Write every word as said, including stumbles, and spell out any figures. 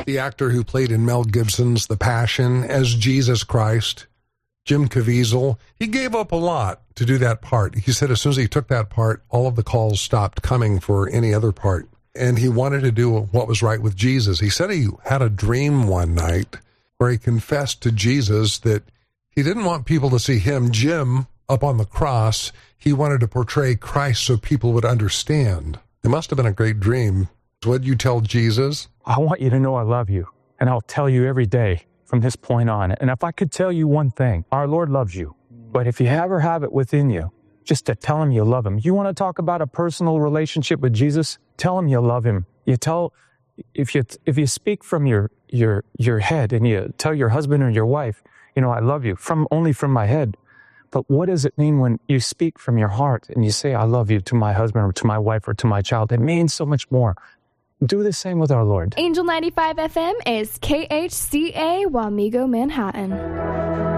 The actor who played in Mel Gibson's The Passion as Jesus Christ, Jim Caviezel, he gave up a lot to do that part. He said as soon as he took that part, all of the calls stopped coming for any other part. And he wanted to do what was right with Jesus. He said he had a dream one night where he confessed to Jesus that he didn't want people to see him, Jim, up on the cross. He wanted to portray Christ so people would understand. It must have been a great dream. What did you tell Jesus? I want you to know I love you, and I'll tell you every day from this point on. And if I could tell you one thing, our Lord loves you. But if you ever have it within you, just to tell him you love him. You want to talk about a personal relationship with Jesus? Tell him you love him. You tell, if you if you speak from your your your head and you tell your husband or your wife, you know, I love you, from only from my head. But what does it mean when you speak from your heart and you say, I love you to my husband or to my wife or to my child? It means so much more. Do the same with our Lord. Angel ninety-five F M is K H C A Wamego, Manhattan.